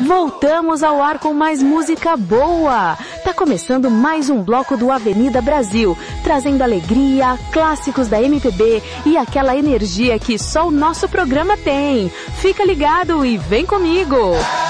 Voltamos ao ar com mais música boa. Tá começando mais um bloco do Avenida Brasil, trazendo alegria, clássicos da MPB e aquela energia que só o nosso programa tem. Fica ligado e vem comigo.